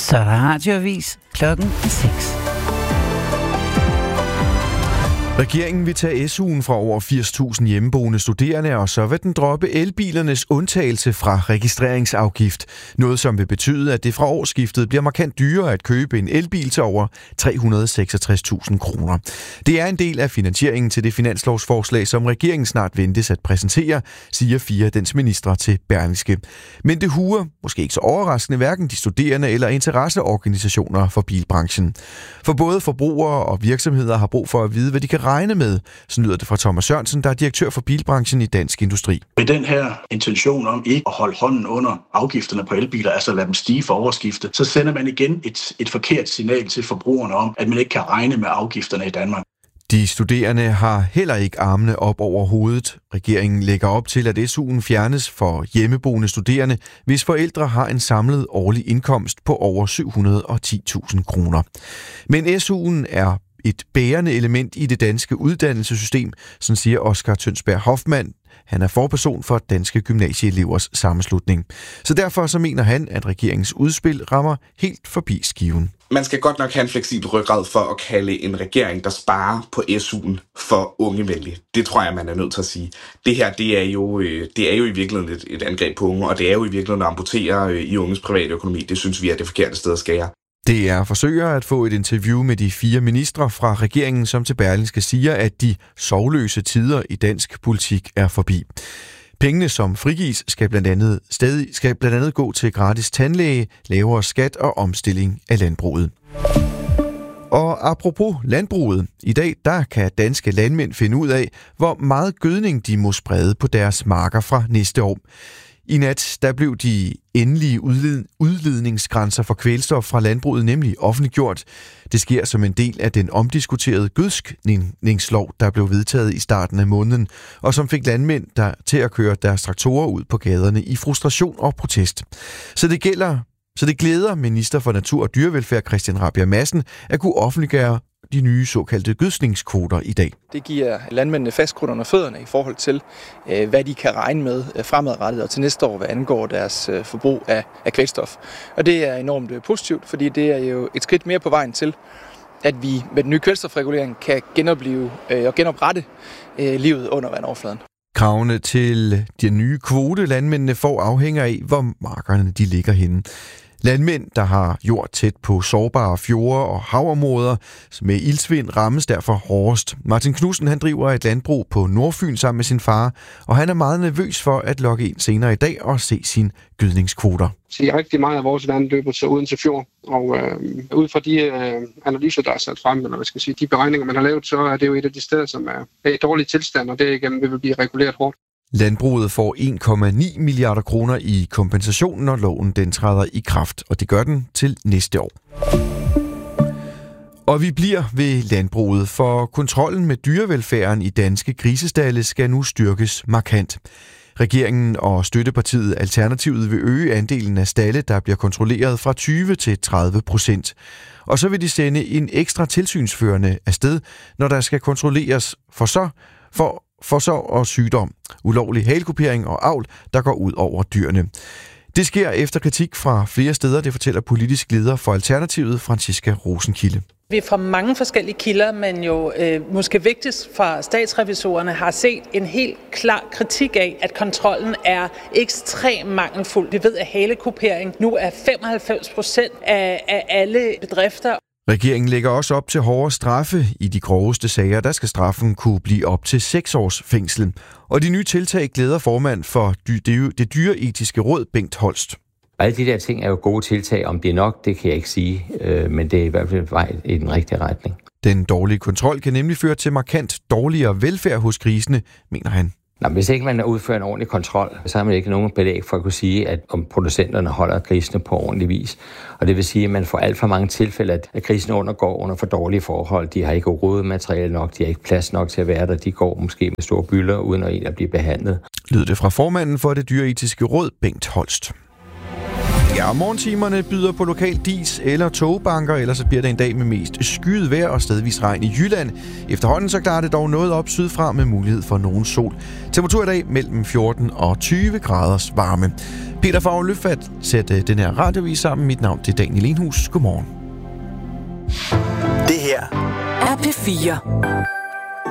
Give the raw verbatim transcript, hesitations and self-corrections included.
Så er der radioavis klokken seks. Regeringen vil tage S U'en fra over firs tusind hjemmeboende studerende, og så vil den droppe elbilernes undtagelse fra registreringsafgift. Noget, som vil betyde, at det fra årsskiftet bliver markant dyrere at købe en elbil til over tre hundrede og seksogtres tusind kroner. Det er en del af finansieringen til det finanslovsforslag, som regeringen snart ventes at præsentere, siger fire af dens ministre til Berlingske. Men det huer, måske ikke så overraskende, hverken de studerende eller interesseorganisationer for bilbranchen. For både forbrugere og virksomheder har brug for at vide, hvad de kan regne med, så lyder det fra Thomas Sørensen, der er direktør for bilbranchen i Dansk Industri. Med den her intention om ikke at holde hånden under afgifterne på elbiler, altså lade dem stige for overskiftet, så sender man igen et, et forkert signal til forbrugerne om, at man ikke kan regne med afgifterne i Danmark. De studerende har heller ikke armene op over hovedet. Regeringen lægger op til, at S U'en fjernes for hjemmeboende studerende, hvis forældre har en samlet årlig indkomst på over syv hundrede og ti tusind kroner. Men S U'en er et bærende element i det danske uddannelsessystem, som siger Oscar Tønsberg Hoffmann. Han er forperson for Danske Gymnasieelevers Sammenslutning. Så derfor så mener han, at regeringens udspil rammer helt forbi skiven. Man skal godt nok have en fleksibel ryggrad for at kalde en regering, der sparer på S U'en, for ungevenlig. Det tror jeg, man er nødt til at sige. Det her, det er jo, det er jo i virkeligheden et, et angreb på unge, og det er jo i virkeligheden at amputere i unges private økonomi. Det synes vi er det forkerte sted at skære. D R forsøger at få et interview med de fire ministre fra regeringen, som til Berlingske siger, at de sorgløse tider i dansk politik er forbi. Pengene, som frigives, skal blandt andet, stadig, skal blandt andet gå til gratis tandlæge, lavere skat og omstilling af landbruget. Og apropos landbruget, i dag der kan danske landmænd finde ud af, hvor meget gødning de må sprede på deres marker fra næste år. I nat der blev de endelige udledningsgrænser for kvælstof fra landbruget nemlig offentliggjort. Det sker som en del af den omdiskuterede gødskningslov, der blev vedtaget i starten af måneden, og som fik landmænd der til at køre deres traktorer ud på gaderne i frustration og protest. Så det gælder, så det glæder minister for Natur og Dyrevelfærd Christian Rabjerg Madsen at kunne offentliggøre de nye såkaldte gødskningskvoter i dag. Det giver landmændene fast grund under fødderne i forhold til, hvad de kan regne med fremadrettet og til næste år, hvad angår deres forbrug af, af kvælstof. Og det er enormt positivt, fordi det er jo et skridt mere på vejen til, at vi med den nye kvælstofregulering kan genopleve og genoprette livet under vandoverfladen. Kravene til de nye kvote, landmændene får, afhænger af, hvor markerne de ligger henne. Landmænd, der har jord tæt på sårbare fjorde og havområder med iltsvind, rammes derfor hårdest. Martin Knudsen, han driver et landbrug på Nordfyn sammen med sin far, og han er meget nervøs for at logge ind senere i dag og se sine gødningskvoter. Så rigtig meget af vores vand løber til Odense Fjord, og øh, ud fra de øh, analyser, der er sat frem, eller hvad skal jeg sige, de beregninger, man har lavet, så er det jo et af de steder, som er, er i dårlig tilstand, og derigennem vil blive reguleret hårdt. Landbruget får en komma ni milliarder kroner i kompensation, når loven den træder i kraft, og det gør den til næste år. Og vi bliver ved landbruget, for kontrollen med dyrevelfærden i danske grisestalde skal nu styrkes markant. Regeringen og støttepartiet Alternativet vil øge andelen af stalde, der bliver kontrolleret fra tyve til tredive procent. Og så vil de sende en ekstra tilsynsførende afsted, når der skal kontrolleres for så for forsorg og sygdom, ulovlig halekupering og avl, der går ud over dyrene. Det sker efter kritik fra flere steder, det fortæller politisk leder for Alternativet, Franciska Rosenkilde. Vi fra mange forskellige kilder, men jo øh, måske vigtigst fra statsrevisorerne, har set en helt klar kritik af, at kontrollen er ekstremt mangelfuld. Vi ved, at halekupering nu er femoghalvfems procent af, af alle bedrifter. Regeringen lægger også op til hårdere straffe. I de groveste sager, der skal straffen kunne blive op til seks års fængsel. Og de nye tiltag glæder formand for det dyreetiske råd, Bengt Holst. Alle de der ting er jo gode tiltag. Om det er nok, det kan jeg ikke sige, men det er i hvert fald vej i den rigtige retning. Den dårlige kontrol kan nemlig føre til markant dårligere velfærd hos grisene, mener han. Nå, hvis ikke man udfører en ordentlig kontrol, så har man ikke nogen belæg for at kunne sige, at om producenterne holder grisene på ordentlig vis. Og det vil sige, at man får alt for mange tilfælde, at grisene undergår under for dårlige forhold. De har ikke rodemateriale nok, de har ikke plads nok til at være der. De går måske med store bylder, uden at egentlig blive behandlet. Lød det fra formanden for det dyreetiske råd, Bengt Holst. Ja, Ja, og morgentimerne byder på lokal dis eller togbanker, ellers så bliver det en dag med mest skyet vejr og stedvis regn i Jylland. Efterhånden så klarer det dog noget op sydfra med mulighed for nogen sol. Temperatur i dag mellem fjorten og tyve graders varme. Peter Favre Løfat sætter den her radiovis sammen. Mit navn er Daniel Enhus. Godmorgen. Det her er P fire.